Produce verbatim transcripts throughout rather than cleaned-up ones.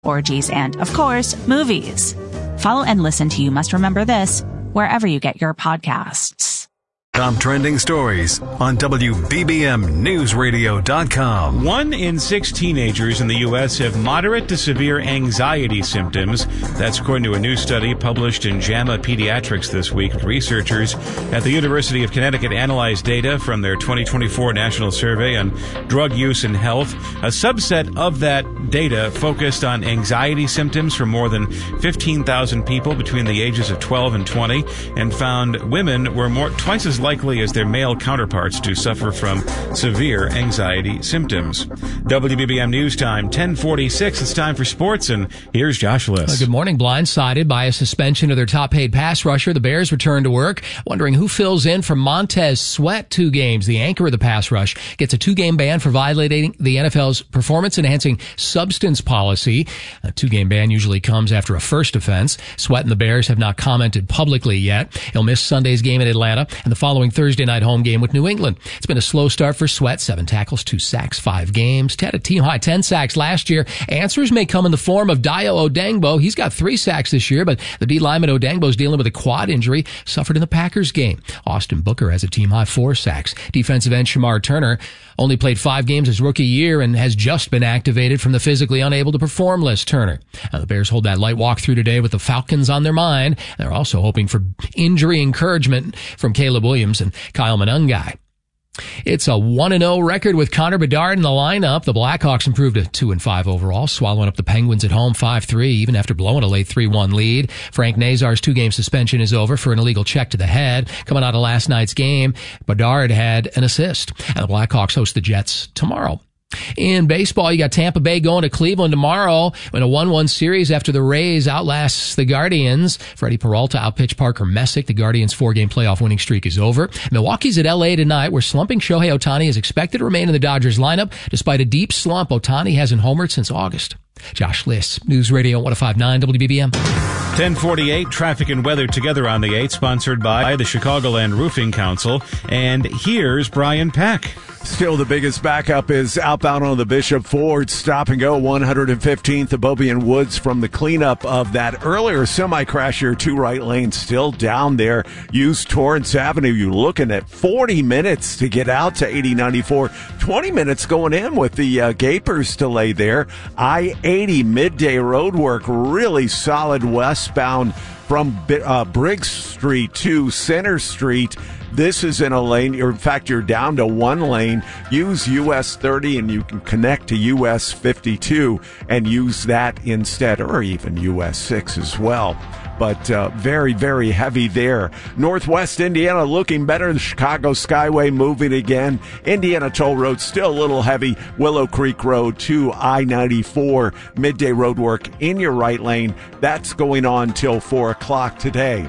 orgies, and, of course, movies. Follow and listen to You Must Remember This wherever you get your podcasts. Top trending stories on W B B M News Radio dot com. One in six teenagers in the U S have moderate to severe anxiety symptoms. That's according to a new study published in JAMA Pediatrics this week. Researchers at the University of Connecticut analyzed data from their twenty twenty-four National Survey on Drug Use and Health. A subset of that data focused on anxiety symptoms from more than fifteen thousand people between the ages of twelve and twenty, and found women were more twice as likely as their male counterparts to suffer from severe anxiety symptoms. W B B M News Time, ten forty-six. It's time for sports, and here's Josh Liss. Uh, good morning. Blindsided by a suspension of their top-paid pass rusher, the Bears return to work, wondering who fills in for Montez Sweat. Two games. The anchor of the pass rush gets a two-game ban for violating the N F L's performance-enhancing substance policy. A two-game ban usually comes after a first offense. Sweat and the Bears have not commented publicly yet. He'll miss Sunday's game in Atlanta and the following Thursday night home game with New England. It's been a slow start for Sweat. Seven tackles, two sacks, five games. Had a team-high ten sacks last year. Answers may come in the form of Dayo Odangbo. He's got three sacks this year, but the D lineman Odangbo's dealing with a quad injury suffered in the Packers game. Austin Booker has a team-high four sacks. Defensive end Shamar Turner only played five games his rookie year and has just been activated from the physically unable to perform list. Turner. Now, the Bears hold that light walk through today with the Falcons on their mind. They're also hoping for injury encouragement from Caleb Williams and Kyle Monangai. It's a one and oh record with Connor Bedard in the lineup. The Blackhawks improved to two and five overall, swallowing up the Penguins at home five three, even after blowing a late three one lead. Frank Nazar's two-game suspension is over for an illegal check to the head. Coming out of last night's game, Bedard had an assist. And the Blackhawks host the Jets tomorrow. In baseball, you got Tampa Bay going to Cleveland tomorrow in a one one series after the Rays outlasts the Guardians. Freddie Peralta outpitched Parker Messick. The Guardians' four-game playoff winning streak is over. Milwaukee's at L A tonight, where slumping Shohei Ohtani is expected to remain in the Dodgers lineup. Despite a deep slump, Ohtani hasn't homered since August. Josh Liss, News Radio one oh five point nine W B B M. ten forty-eight, traffic and weather together on the eight, sponsored by the Chicagoland Roofing Council. And here's Brian Peck. Still, the biggest backup is outbound on the Bishop Ford, stop and go one hundred fifteenth to Bobian Woods from the cleanup of that earlier semi-crash here. Two right lanes still down there. Use Torrance Avenue. You're looking at forty minutes to get out to eighty ninety-four. twenty minutes going in with the uh, Gapers delay there. I eighty midday road work, really solid westbound from uh, Briggs Street to Center Street. This is in a lane. You're, in fact, you're down to one lane. Use U S thirty and you can connect to U S fifty-two and use that instead, or even U S six as well. But uh, very, very heavy there. Northwest Indiana looking better. The Chicago Skyway moving again. Indiana Toll Road still a little heavy. Willow Creek Road to I ninety-four. Midday road work in your right lane. That's going on till four o'clock today.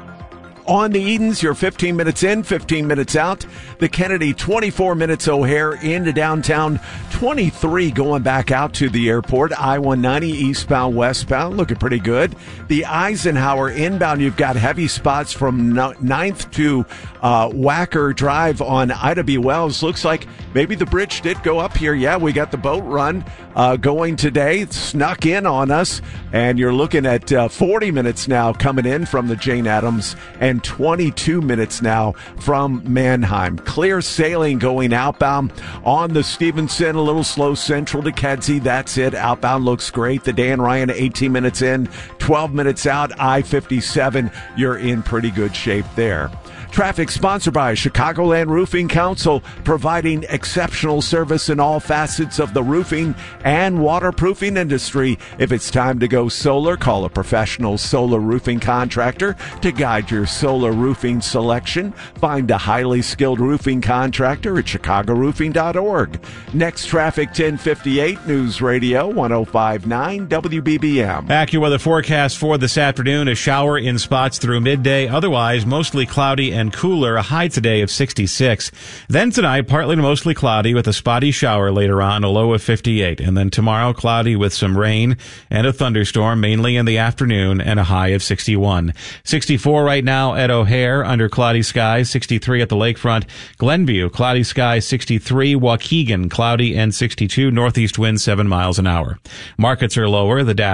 On the Edens, you're fifteen minutes in, fifteen minutes out. The Kennedy, twenty-four minutes O'Hare into downtown, twenty-three going back out to the airport. I one ninety eastbound, westbound, looking pretty good. The Eisenhower inbound, you've got heavy spots from ninth to uh, Wacker Drive on Ida B. Wells. Looks like maybe the bridge did go up here. Yeah, we got the boat run uh, going today. It snuck in on us, and you're looking at uh, forty minutes now coming in from the Jane Addams, and twenty-two minutes now from Mannheim. Clear sailing going outbound on the Stevenson, a little slow central to Kedzie. That's it. Outbound looks great. The Dan Ryan, eighteen minutes in, twelve minutes out. I fifty-seven, you're in pretty good shape there. Traffic sponsored by Chicagoland Roofing Council, providing exceptional service in all facets of the roofing and waterproofing industry. If it's time to go solar, call a professional solar roofing contractor to guide your solar roofing selection. Find a highly skilled roofing contractor at chicago roofing dot org. Next traffic, ten fifty-eight, News Radio one oh five point nine W B B M. AccuWeather forecast for this afternoon, a shower in spots through midday. Otherwise, mostly cloudy and and cooler, a high today of sixty-six. Then tonight, partly to mostly cloudy with a spotty shower later on, a low of fifty-eight. And then tomorrow, cloudy with some rain and a thunderstorm, mainly in the afternoon, and a high of sixty-one. sixty-four right now at O'Hare, under cloudy skies, sixty-three at the lakefront. Glenview, cloudy skies, sixty-three. Waukegan, cloudy and sixty-two. Northeast winds seven miles an hour. Markets are lower. The Dow